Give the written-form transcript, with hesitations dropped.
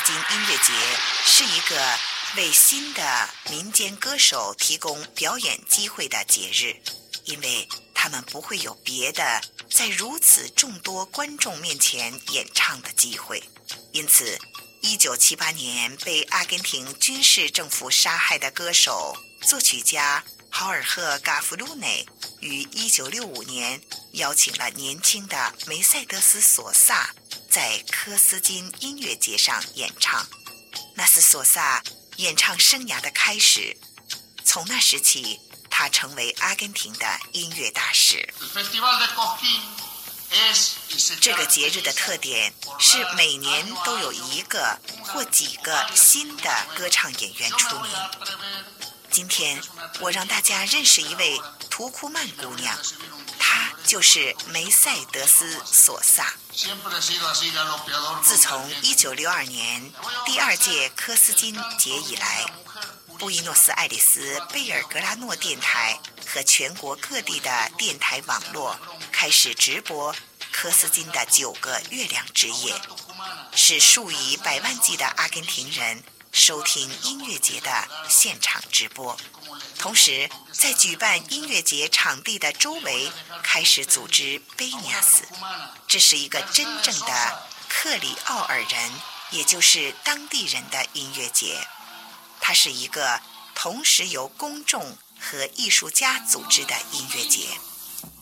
金音乐节是一个为新的民间歌手提供表演机会的节日，因为他们不会有别的在如此众多观众面前演唱的机会。因此1978年被阿根廷军事政府杀害的歌手、作曲家豪尔赫·嘎夫鲁内于1965年邀请了年轻的梅赛德斯·索萨在科斯金音乐节上演唱，那是索萨演唱生涯的开始。从那时起，他成为阿根廷的音乐大使。这个节日的特点是每年都有一个或几个新的歌唱演员出名。今天我让大家认识一位图库曼姑娘，她就是梅赛德斯·索萨。自从1962年第2届科斯金节以来，布宜诺斯艾利斯贝尔格拉诺电台和全国各地的电台网络开始直播科斯金的9个月亮之夜，使数以百万计的阿根廷人收听音乐节的现场直播。同时在举办音乐节场地的周围开始组织贝尼亚斯，这是一个真正的克里奥尔人，也就是当地人的音乐节。它是一个同时由公众和艺术家组织的音乐节。